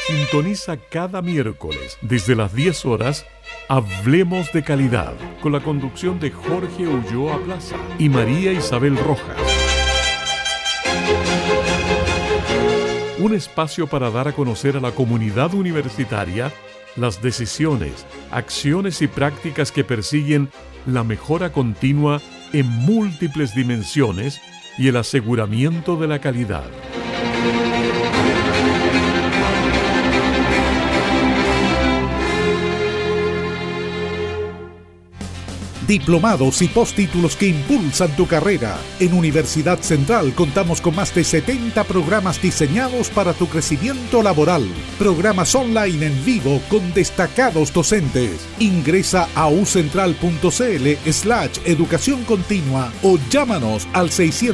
Sintoniza cada miércoles desde las 10 horas Hablemos de Calidad, con la conducción de Jorge Ulloa Plaza y María Isabel Rojas. Un espacio para dar a conocer a la comunidad universitaria las decisiones, acciones y prácticas que persiguen la mejora continua en múltiples dimensiones y el aseguramiento de la calidad. Diplomados y postítulos que impulsan tu carrera. En Universidad Central contamos con más de 70 programas diseñados para tu crecimiento laboral. Programas online en vivo con destacados docentes. Ingresa a ucentral.cl/educación continua o llámanos al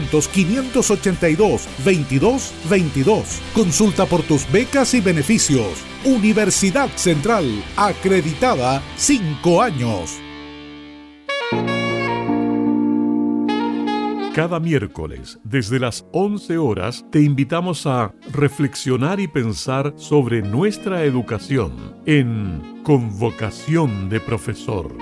600-582-2222. Consulta por tus becas y beneficios. Universidad Central, acreditada 5 años. Cada miércoles, desde las 11 horas, te invitamos a reflexionar y pensar sobre nuestra educación en Convocación de Profesor.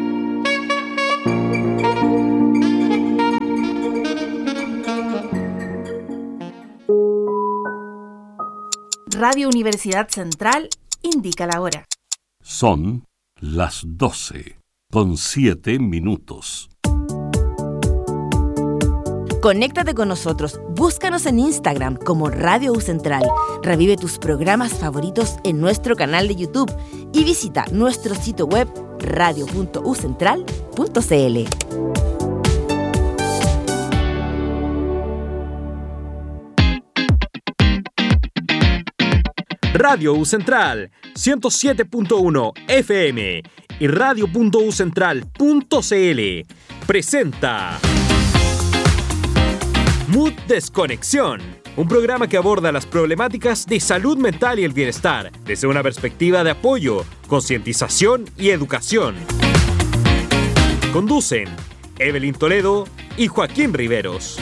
Radio Universidad Central indica la hora. Son las 12:07. Conéctate con nosotros, búscanos en Instagram como Radio U Central, revive tus programas favoritos en nuestro canal de YouTube y visita nuestro sitio web radio.ucentral.cl. Radio U Central 107.1 FM y radio.ucentral.cl presenta Mood Desconexión, un programa que aborda las problemáticas de salud mental y el bienestar desde una perspectiva de apoyo, concientización y educación. Conducen Evelyn Toledo y Joaquín Riveros.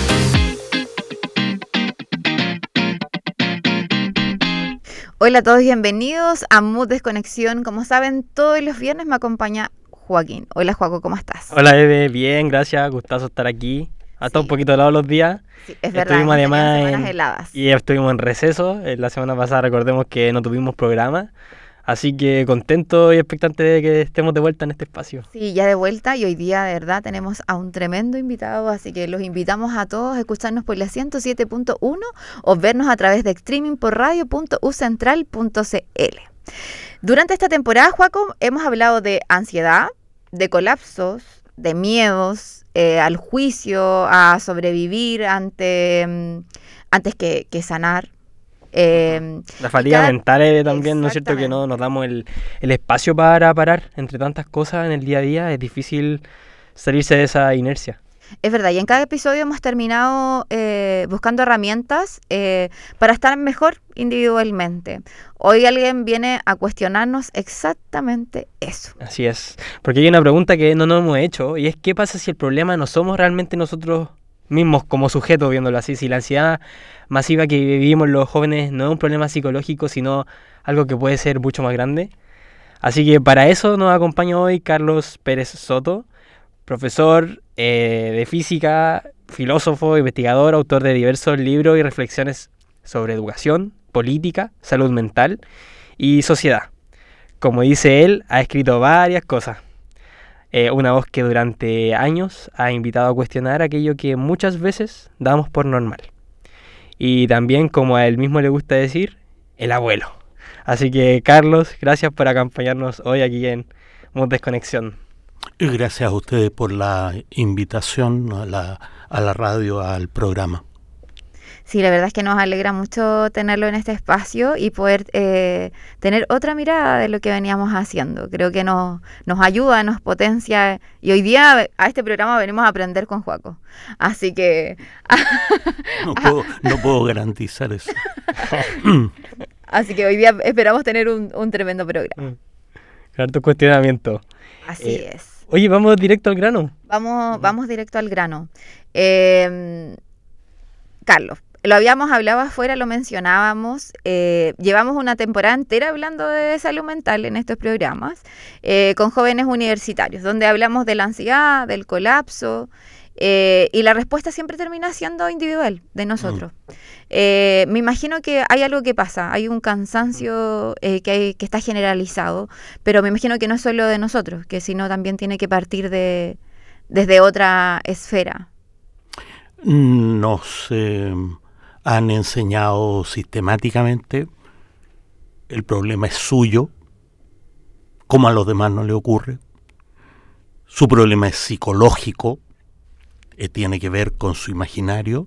Hola a todos, bienvenidos a Mood Desconexión. Como saben, todos los viernes me acompaña Joaquín. Hola Joaco, ¿cómo estás? Hola Eve, bien, gracias, gustazo estar aquí. Ha estado un poquito helado los días. Sí, es verdad, estuvimos además semanas heladas. Y estuvimos en receso. La semana pasada recordemos que no tuvimos programa. Así que contento y expectante de que estemos de vuelta en este espacio. Sí, ya de vuelta, y hoy día de verdad tenemos a un tremendo invitado, así que los invitamos a todos a escucharnos por la 107.1 o vernos a través de streaming por radio.ucentral.cl. Durante esta temporada, Joaco, hemos hablado de ansiedad, de colapsos, de miedos, al juicio, a sobrevivir antes que sanar. La fatiga mental también, ¿no es cierto? Que no nos damos el espacio para parar entre tantas cosas en el día a día. Es difícil salirse de esa inercia. Es verdad, y en cada episodio hemos terminado buscando herramientas para estar mejor individualmente. Hoy alguien viene a cuestionarnos exactamente eso. Así es, porque hay una pregunta que no nos hemos hecho, y es ¿qué pasa si el problema no somos realmente nosotros mismos como sujetos, viéndolo así? Si la ansiedad masiva que vivimos los jóvenes no es un problema psicológico, sino algo que puede ser mucho más grande. Así que para eso nos acompaña hoy Carlos Pérez Soto, profesor de física, filósofo, investigador, autor de diversos libros y reflexiones sobre educación, política, salud mental y sociedad. Como dice él, ha escrito varias cosas. Una voz que durante años ha invitado a cuestionar aquello que muchas veces damos por normal. Y también, como a él mismo le gusta decir, el abuelo. Así que, Carlos, gracias por acompañarnos hoy aquí en Mood Desconexión. Gracias a ustedes por la invitación a la radio, al programa. Sí, la verdad es que nos alegra mucho tenerlo en este espacio y poder tener otra mirada de lo que veníamos haciendo. Creo que nos ayuda, nos potencia, y hoy día a este programa venimos a aprender con Joaco. Así que... No puedo garantizar eso. Así que hoy día esperamos tener un tremendo programa. Harto cuestionamiento. Así es. Oye, ¿vamos directo al grano? Vamos directo al grano. Carlos, lo habíamos hablado afuera, lo mencionábamos, llevamos una temporada entera hablando de salud mental en estos programas, con jóvenes universitarios, donde hablamos de la ansiedad, del colapso, y la respuesta siempre termina siendo individual de nosotros. Me imagino que hay algo que pasa, hay un cansancio que está generalizado, pero me imagino que no es solo de nosotros, que sino también tiene que partir desde otra esfera. Nos han enseñado sistemáticamente, el problema es suyo, como a los demás no le ocurre. Su problema es psicológico, tiene que ver con su imaginario,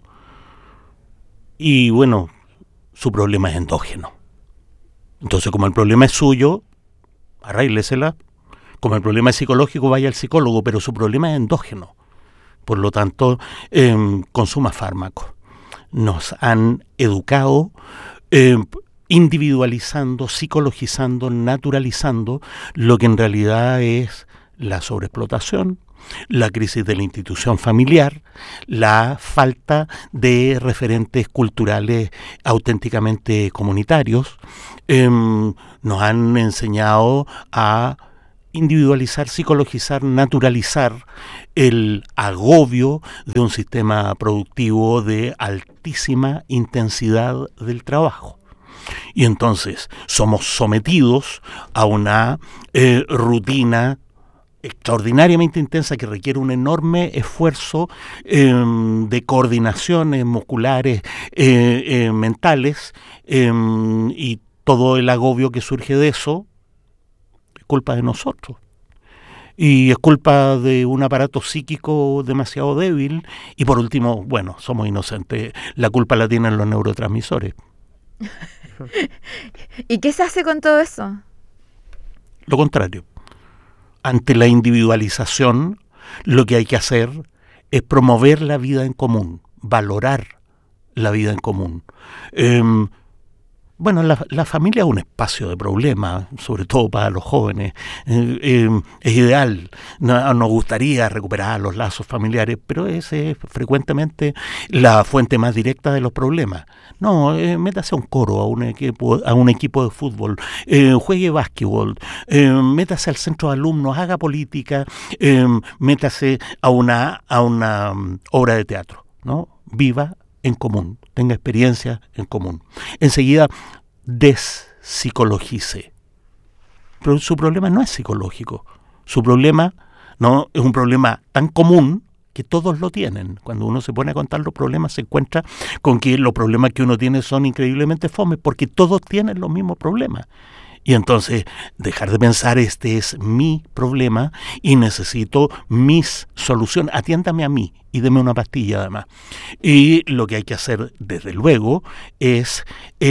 y bueno, su problema es endógeno. Entonces, como el problema es suyo, arréglesela. Como el problema es psicológico, vaya al psicólogo, pero su problema es endógeno. Por lo tanto, consuma fármacos. Nos han educado individualizando, psicologizando, naturalizando lo que en realidad es la sobreexplotación, la crisis de la institución familiar, la falta de referentes culturales auténticamente comunitarios. Nos han enseñado a individualizar, psicologizar, naturalizar el agobio de un sistema productivo de altísima intensidad del trabajo. Y entonces somos sometidos a una rutina extraordinariamente intensa que requiere un enorme esfuerzo de coordinaciones musculares, mentales, y todo el agobio que surge de eso es culpa de nosotros. Y es culpa de un aparato psíquico demasiado débil. Y por último, bueno, somos inocentes. La culpa la tienen los neurotransmisores. ¿Y qué se hace con todo eso? Lo contrario. Ante la individualización, lo que hay que hacer es promover la vida en común, valorar la vida en común. Bueno, la familia es un espacio de problemas, sobre todo para los jóvenes. Es ideal, nos gustaría recuperar los lazos familiares, pero ese es frecuentemente la fuente más directa de los problemas. No, métase a un coro, a un equipo de fútbol, juegue básquetbol, métase al centro de alumnos, haga política, métase a una obra de teatro, ¿no? Viva en común, tenga experiencia en común. Enseguida, despsicologice. Pero su problema no es psicológico. Su problema no es un problema tan común que todos lo tienen. Cuando uno se pone a contar los problemas, se encuentra con que los problemas que uno tiene son increíblemente fomes, porque todos tienen los mismos problemas. Y entonces, dejar de pensar, este es mi problema y necesito mis soluciones. Atiéndame a mí y deme una pastilla además. Y lo que hay que hacer, desde luego, es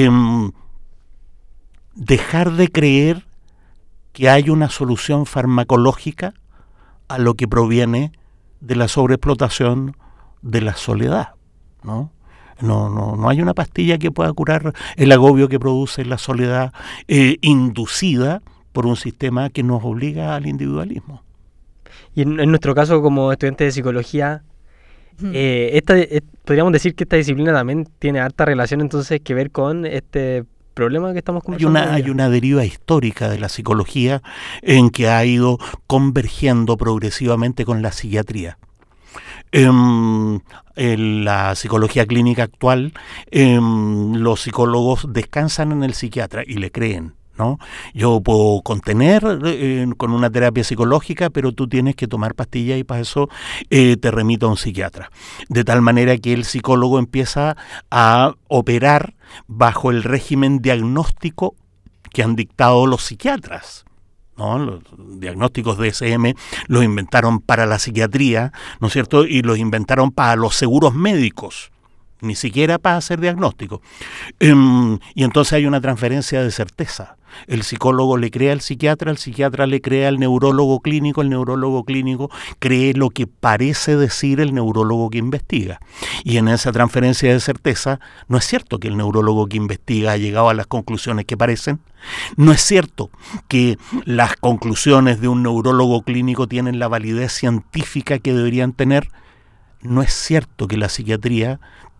dejar de creer que hay una solución farmacológica a lo que proviene de la sobreexplotación, de la soledad, ¿no? No hay una pastilla que pueda curar el agobio que produce la soledad inducida por un sistema que nos obliga al individualismo. Y en nuestro caso, como estudiantes de psicología, podríamos decir que esta disciplina también tiene harta relación entonces que ver con este problema que estamos conversando. Hay una deriva histórica de la psicología en que ha ido convergiendo progresivamente con la psiquiatría. En la psicología clínica actual, los psicólogos descansan en el psiquiatra y le creen, ¿no? Yo puedo contener con una terapia psicológica, pero tú tienes que tomar pastillas y para eso te remito a un psiquiatra. De tal manera que el psicólogo empieza a operar bajo el régimen diagnóstico que han dictado los psiquiatras, ¿no? Los diagnósticos DSM los inventaron para la psiquiatría, ¿no es cierto? Y los inventaron para los seguros médicos, ni siquiera para hacer diagnóstico. Y entonces hay una transferencia de certeza. El psicólogo le cree al psiquiatra, el psiquiatra le cree al neurólogo clínico, el neurólogo clínico cree lo que parece decir el neurólogo que investiga. Y en esa transferencia de certeza, no es cierto que el neurólogo que investiga ha llegado a las conclusiones que parecen. No es cierto que las conclusiones de un neurólogo clínico tienen la validez científica que deberían tener. No es cierto que la psiquiatría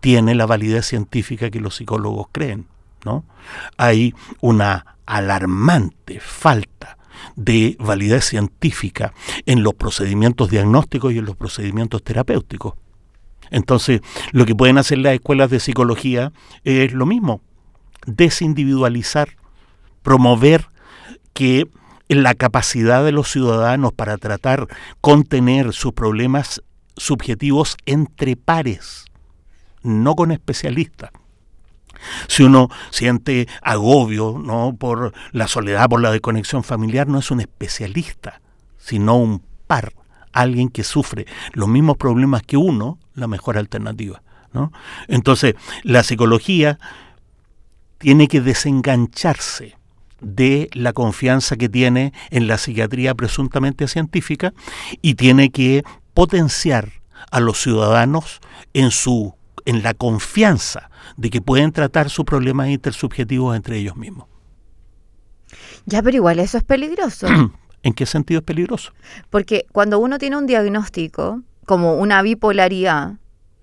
tiene la validez científica que los psicólogos creen, ¿no? Hay una alarmante falta de validez científica en los procedimientos diagnósticos y en los procedimientos terapéuticos. Entonces, lo que pueden hacer las escuelas de psicología es lo mismo: desindividualizar, promover que la capacidad de los ciudadanos para tratar, contener sus problemas subjetivos entre pares, no con especialistas. Si uno siente agobio, ¿no?, por la soledad, por la desconexión familiar, no es un especialista, sino un par, alguien que sufre los mismos problemas que uno, la mejor alternativa, ¿no? Entonces, la psicología tiene que desengancharse de la confianza que tiene en la psiquiatría presuntamente científica y tiene que potenciar a los ciudadanos en la confianza de que pueden tratar sus problemas intersubjetivos entre ellos mismos. Ya, pero igual eso es peligroso. ¿En qué sentido es peligroso? Porque cuando uno tiene un diagnóstico, como una bipolaridad...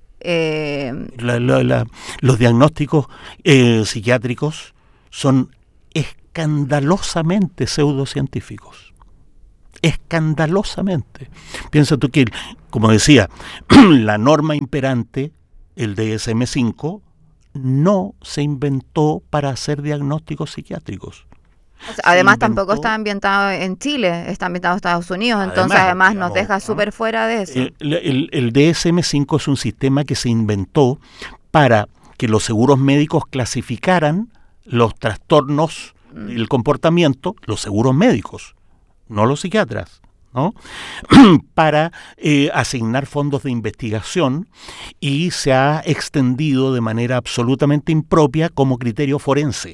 Los diagnósticos psiquiátricos son escandalosamente pseudocientíficos. Escandalosamente. Piensa tú que, como decía, la norma imperante, el DSM-5, no se inventó para hacer diagnósticos psiquiátricos. O sea, además tampoco está ambientado en Chile, está ambientado en Estados Unidos, entonces además nos deja súper fuera de eso. El DSM-5 es un sistema que se inventó para que los seguros médicos clasificaran los trastornos, el comportamiento, los seguros médicos, no los psiquiatras, ¿no? Para asignar fondos de investigación, y se ha extendido de manera absolutamente impropia como criterio forense.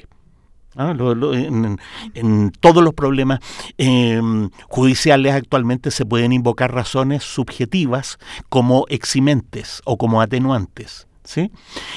En todos los problemas judiciales actualmente se pueden invocar razones subjetivas como eximentes o como atenuantes, ¿sí?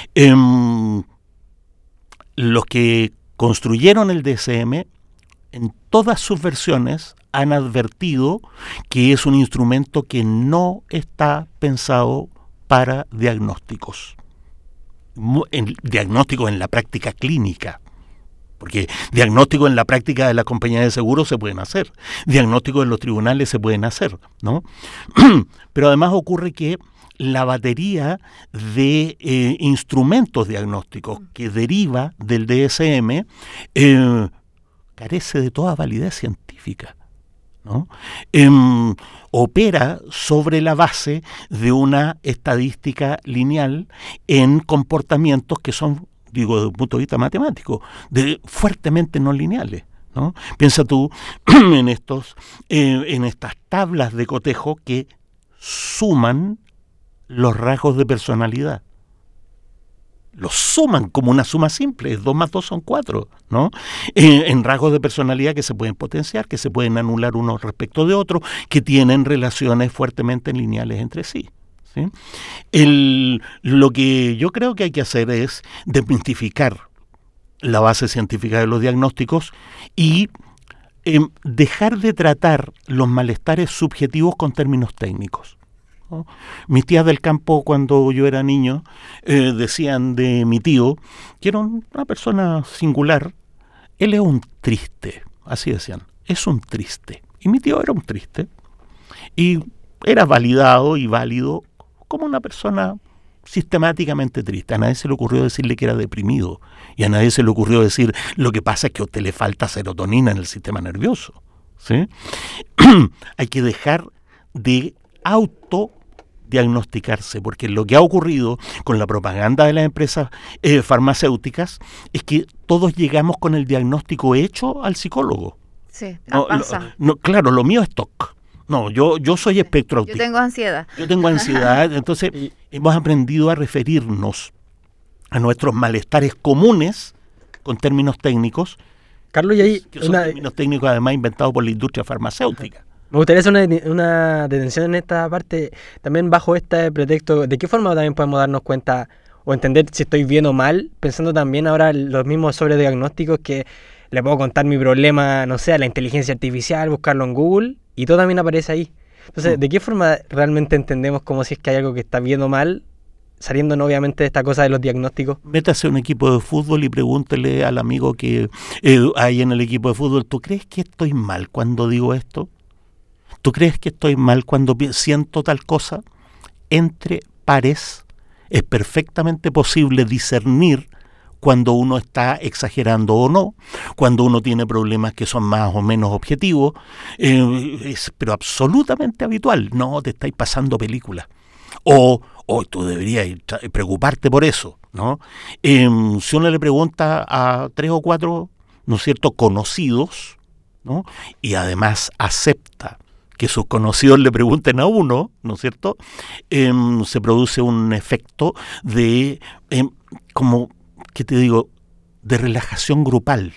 Los que construyeron el DSM, en todas sus versiones, han advertido que es un instrumento que no está pensado para diagnósticos. Diagnósticos en la práctica clínica. Porque diagnósticos en la práctica de la compañía de seguros se pueden hacer, diagnósticos en los tribunales se pueden hacer, ¿no? Pero además ocurre que la batería de instrumentos diagnósticos que deriva del DSM carece de toda validez científica, ¿no? Opera sobre la base de una estadística lineal en comportamientos que son, digo, desde un punto de vista matemático, fuertemente no lineales, ¿no? Piensa tú en estas tablas de cotejo que suman los rasgos de personalidad. Los suman como una suma simple, 2 más 2 son 4, ¿no? En rasgos de personalidad que se pueden potenciar, que se pueden anular unos respecto de otros, que tienen relaciones fuertemente lineales entre sí. ¿Sí? Lo que yo creo que hay que hacer es desmitificar la base científica de los diagnósticos y dejar de tratar los malestares subjetivos con términos técnicos, ¿no? Mis tías del campo, cuando yo era niño, decían de mi tío, que era una persona singular: él es un triste, así decían, es un triste. Y mi tío era un triste, y era validado y válido como una persona sistemáticamente triste. A nadie se le ocurrió decirle que era deprimido, y a nadie se le ocurrió decir: lo que pasa es que a usted le falta serotonina en el sistema nervioso, ¿sí? Hay que dejar de autodiagnosticarse, porque lo que ha ocurrido con la propaganda de las empresas farmacéuticas es que todos llegamos con el diagnóstico hecho al psicólogo. Sí, pasa. Claro, lo mío es TOC. No, yo soy espectro autista. Yo tengo ansiedad. Yo tengo ansiedad, entonces hemos aprendido a referirnos a nuestros malestares comunes con términos técnicos, Carlos, y ahí que son términos técnicos además inventados por la industria farmacéutica. Me gustaría hacer una detención en esta parte, también bajo este pretexto. ¿De qué forma también podemos darnos cuenta o entender si estoy bien o mal? Pensando también ahora los mismos sobrediagnósticos, que le puedo contar mi problema, no sé, a la inteligencia artificial, buscarlo en Google, y todo también aparece ahí. Entonces, ¿de qué forma realmente entendemos como si es que hay algo que está bien o mal, saliendo obviamente de esta cosa de los diagnósticos. Métase a un equipo de fútbol y pregúntele al amigo que hay en el equipo de fútbol, ¿tú crees que estoy mal cuando digo esto? ¿Tú crees que estoy mal cuando siento tal cosa? Entre pares es perfectamente posible discernir cuando uno está exagerando o no, cuando uno tiene problemas que son más o menos objetivos, pero absolutamente habitual. No, te estáis pasando película. O tú deberías preocuparte por eso, ¿no? Si uno le pregunta a 3 o 4, ¿no es cierto?, conocidos, ¿no?, y además acepta que sus conocidos le pregunten a uno, ¿no es cierto?, se produce un efecto de, como, ¿qué te digo?, de relajación grupal.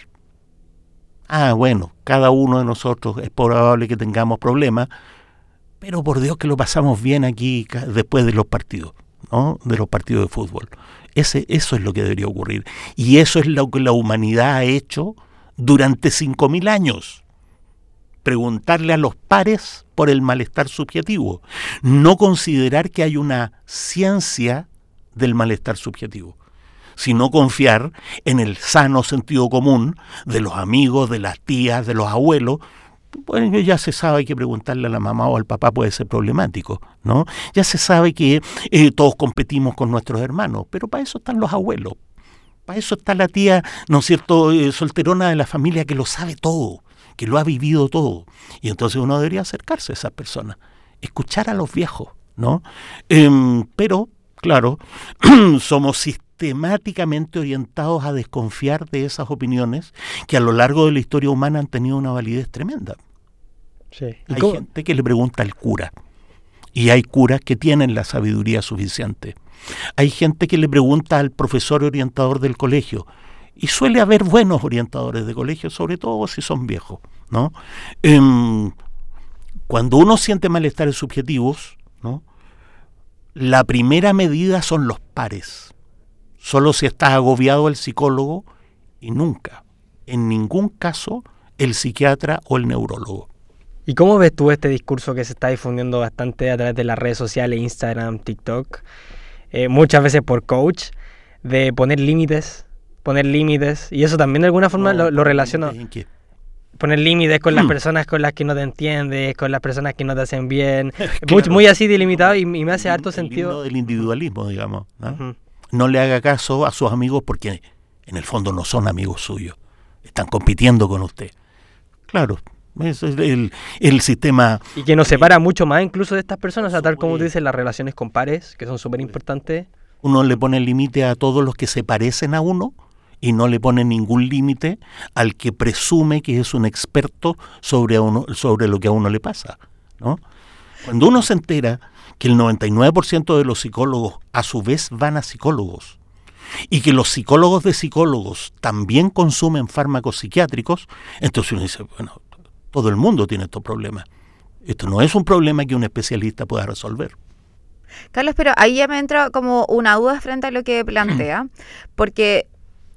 Bueno, cada uno de nosotros es probable que tengamos problemas, pero por Dios que lo pasamos bien aquí después de los partidos, ¿no?, de los partidos de fútbol. Eso es lo que debería ocurrir. Y eso es lo que la humanidad ha hecho durante 5.000 años. Preguntarle a los pares por el malestar subjetivo. No considerar que hay una ciencia del malestar subjetivo, sino confiar en el sano sentido común de los amigos, de las tías, de los abuelos. Bueno, ya se sabe que preguntarle a la mamá o al papá puede ser problemático, ¿no? Ya se sabe que todos competimos con nuestros hermanos, pero para eso están los abuelos. Para eso está la tía, ¿no es cierto?, solterona de la familia que lo sabe todo, que lo ha vivido todo. Y entonces uno debería acercarse a esas personas, escuchar a los viejos, ¿no? Pero, claro, somos sistemáticamente orientados a desconfiar de esas opiniones que a lo largo de la historia humana han tenido una validez tremenda. Sí. Hay gente que le pregunta al cura, y hay curas que tienen la sabiduría suficiente. Hay gente que le pregunta al profesor orientador del colegio, y suele haber buenos orientadores de colegio, sobre todo si son viejos, ¿no? Cuando uno siente malestares subjetivos, ¿no?, la primera medida son los pares. Solo si estás agobiado el psicólogo y nunca, en ningún caso, el psiquiatra o el neurólogo. ¿Y cómo ves tú este discurso que se está difundiendo bastante a través de las redes sociales, Instagram, TikTok, muchas veces por coach, de poner límites, y eso también de alguna forma lo relaciono? ¿En qué? Poner límites con las personas con las que no te entiendes, con las personas que no te hacen bien, claro. Muy así delimitado, y me hace harto sentido. Del individualismo, digamos, ¿no? Uh-huh. No le haga caso a sus amigos porque en el fondo no son amigos suyos, están compitiendo con usted. Claro, ese es el sistema. Y que nos separa mucho más incluso de estas personas, o sea, tal como tú dices, las relaciones con pares, que son súper importantes. Uno le pone el límite a todos los que se parecen a uno y no le pone ningún límite al que presume que es un experto sobre lo que a uno le pasa, ¿no? Cuando uno se entera que el 99% de los psicólogos a su vez van a psicólogos y que los psicólogos de psicólogos también consumen fármacos psiquiátricos, entonces uno dice, bueno, todo el mundo tiene estos problemas. Esto no es un problema que un especialista pueda resolver. Carlos, pero ahí ya me entra como una duda frente a lo que plantea, porque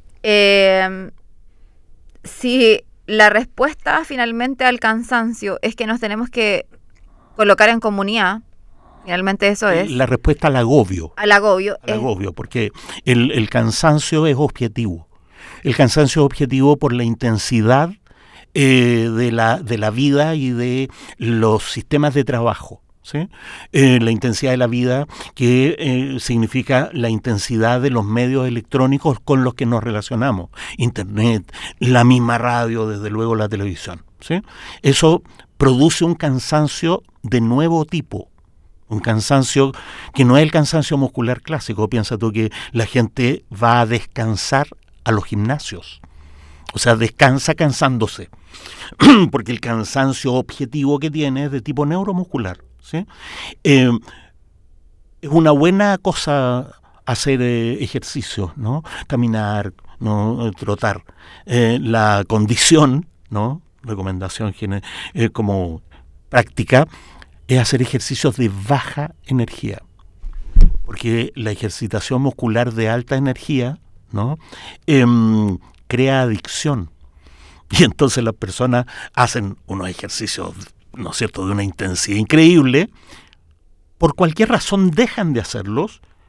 si la respuesta finalmente al cansancio es que nos tenemos que colocar en comunidad, finalmente eso es. La respuesta al agobio. Al agobio, porque el cansancio es objetivo. El cansancio es objetivo por la intensidad de la vida y de los sistemas de trabajo, ¿sí? La intensidad de la vida que significa la intensidad de los medios electrónicos con los que nos relacionamos. Internet, la misma radio, desde luego la televisión, ¿sí? Eso produce un cansancio de nuevo tipo. Un cansancio que no es el cansancio muscular clásico. Piensa tú que la gente va a descansar a los gimnasios. O sea, descansa cansándose. Porque el cansancio objetivo que tiene es de tipo neuromuscular, ¿sí? Es una buena cosa hacer ejercicio, ¿no? Caminar, ¿no? Trotar. La condición, ¿no? Recomendación como práctica, es hacer ejercicios de baja energía, porque la ejercitación muscular de alta energía, ¿no? Crea adicción, y entonces las personas hacen unos ejercicios, ¿no es cierto?, de una intensidad increíble, por cualquier razón dejan de hacerlos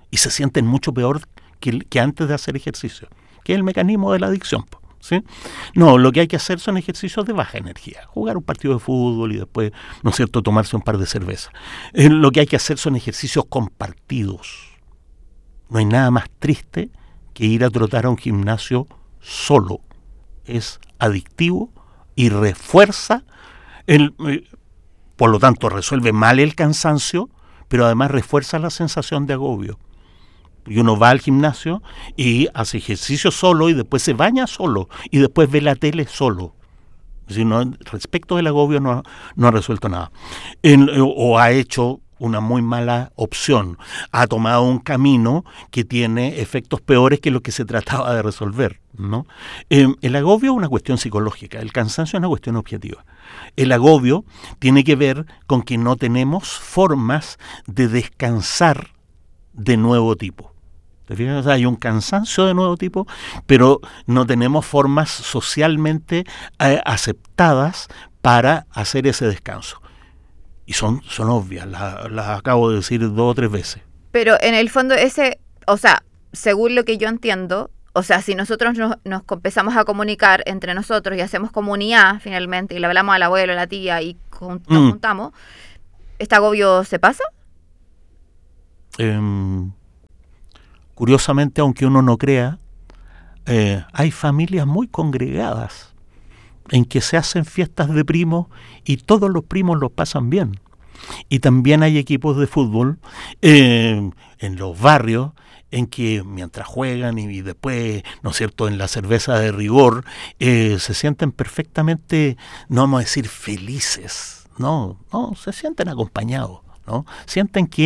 y se sienten mucho peor que antes de hacer ejercicio, que es el mecanismo de la adicción, ¿sí? No, lo que hay que hacer son ejercicios de baja energía, jugar un partido de fútbol y después, ¿no es cierto?, tomarse un par de cervezas. Lo que hay que hacer son ejercicios compartidos. No hay nada más triste que ir a trotar a un gimnasio solo. Es adictivo y refuerza, por lo tanto resuelve mal el cansancio, pero además refuerza la sensación de agobio. Y uno va al gimnasio y hace ejercicio solo y después se baña solo y después ve la tele solo. Es decir, respecto del agobio no ha resuelto nada. O ha hecho una muy mala opción. Ha tomado un camino que tiene efectos peores que lo que se trataba de resolver, ¿no? El agobio es una cuestión psicológica, el cansancio es una cuestión objetiva. El agobio tiene que ver con que no tenemos formas de descansar de nuevo tipo. ¿Te fijas? O sea, hay un cansancio de nuevo tipo, pero no tenemos formas socialmente aceptadas para hacer ese descanso. Y son obvias, las acabo de decir 2 o 3 veces. Pero en el fondo según lo que yo entiendo, si nosotros nos empezamos a comunicar entre nosotros y hacemos comunidad finalmente, y le hablamos al abuelo, a la tía y nos juntamos, ¿este agobio se pasa? Curiosamente, aunque uno no crea, hay familias muy congregadas en que se hacen fiestas de primos y todos los primos los pasan bien. Y también hay equipos de fútbol en los barrios en que mientras juegan y después, ¿no es cierto?, en la cerveza de rigor, se sienten perfectamente, no vamos a decir felices, no, se sienten acompañados, ¿no? Sienten que